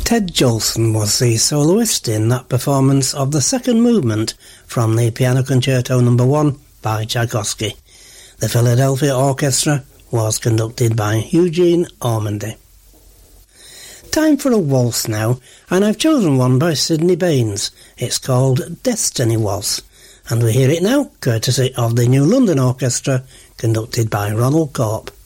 Ted Jolson was the soloist in that performance of the second movement from the Piano Concerto No. 1 by Tchaikovsky. The Philadelphia Orchestra was conducted by Eugene Ormandy. Time for a waltz now, and I've chosen one by Sidney Baines. It's called Destiny Waltz, and we hear it now courtesy of the New London Orchestra, conducted by Ronald Corp.